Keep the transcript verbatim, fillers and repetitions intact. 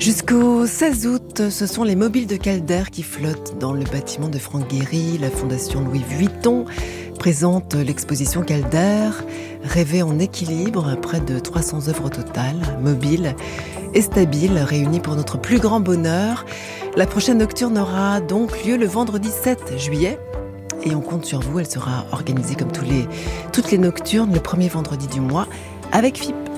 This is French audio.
Jusqu'au seize août, ce sont les mobiles de Calder qui flottent dans le bâtiment de Franck Gehry. La Fondation Louis Vuitton présente l'exposition Calder, rêver en équilibre, près de trois cents œuvres au total, mobiles et stabiles, réunies pour notre plus grand bonheur. La prochaine nocturne aura donc lieu le vendredi sept juillet. Et on compte sur vous, elle sera organisée comme tous les, toutes les nocturnes, le premier vendredi du mois, avec F I P.